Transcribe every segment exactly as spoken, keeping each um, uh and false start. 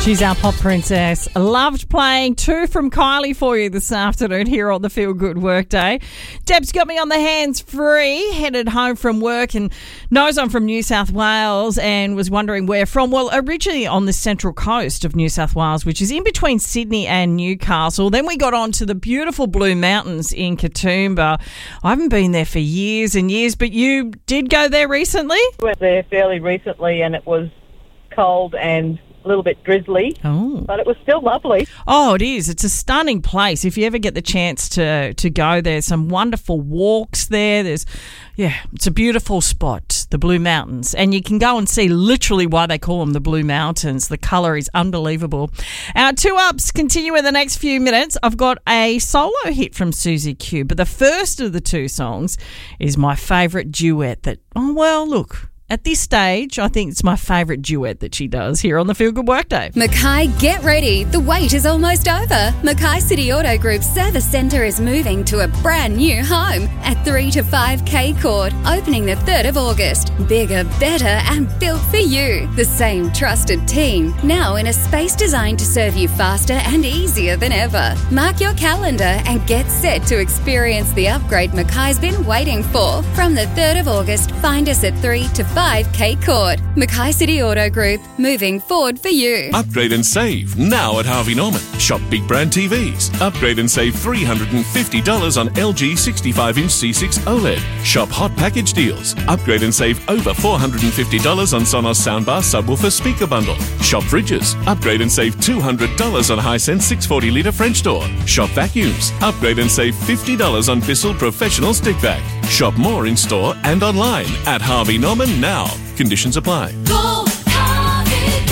She's our pop princess. Loved playing Two from Kylie for you this afternoon here on the Feel Good Workday. Deb's got me on the hands free, headed home from work and knows I'm from New South Wales and was wondering where from. Well, originally on the central coast of New South Wales, which is in between Sydney and Newcastle. Then we got on to the beautiful Blue Mountains in Katoomba. I haven't been there for years and years, but you did go there recently? We went there fairly recently and it was cold and a little bit drizzly, oh. but it was still lovely. Oh, it is. It's a stunning place. If you ever get the chance to, to go there, some wonderful walks there. There's, yeah, it's a beautiful spot, the Blue Mountains. And you can go and see literally why they call them the Blue Mountains. The colour is unbelievable. Our two ups continue in the next few minutes. I've got a solo hit from Susie Q, but the first of the two songs is my favourite duet that, oh, well, look, at this stage, I think it's my favourite duet that she does here on the Feel Good Workday. Mackay, get ready. The wait is almost over. Mackay City Auto Group Service Centre is moving to a brand new home at three to five K Court, opening the third of August. Bigger, better and built for you. The same trusted team, now in a space designed to serve you faster and easier than ever. Mark your calendar and get set to experience the upgrade Mackay's been waiting for. From the third of August, find us at three to five K Court. Mackay City Auto Group, moving forward for you. Upgrade and save now at Harvey Norman. Shop big brand T Vs. Upgrade and save three hundred fifty dollars on L G sixty-five inch C six OLED. Shop hot package deals. Upgrade and save over four hundred fifty dollars on Sonos soundbar subwoofer speaker bundle. Shop fridges. Upgrade and save two hundred dollars on Hisense six hundred forty litre French door. Shop vacuums. Upgrade and save fifty dollars on Bissell Professional Stick Vac. Shop more in store and online at Harvey Norman now. Conditions apply. Go, Harvey,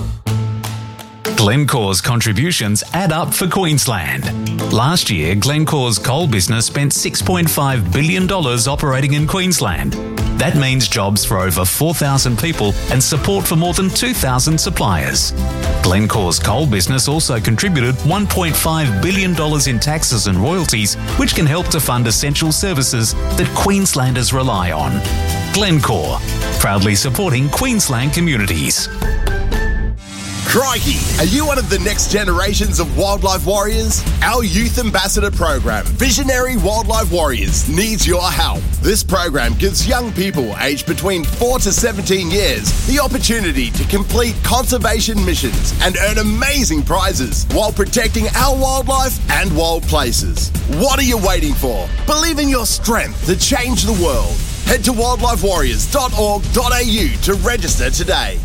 go. Glencore's contributions add up for Queensland. Last year, Glencore's coal business spent six point five billion dollars operating in Queensland. That means jobs for over four thousand people and support for more than two thousand suppliers. Glencore's coal business also contributed one point five billion dollars in taxes and royalties, which can help to fund essential services that Queenslanders rely on. Glencore, proudly supporting Queensland communities. Crikey, are you one of the next generations of wildlife warriors? Our Youth Ambassador program, Visionary Wildlife Warriors, needs your help. This program gives young people aged between four to seventeen years the opportunity to complete conservation missions and earn amazing prizes while protecting our wildlife and wild places. What are you waiting for? Believe in your strength to change the world. Head to wildlife warriors dot org dot a u to register today.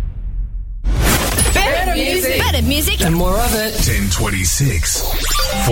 Better music. Better music. And more of it. ten twenty-six.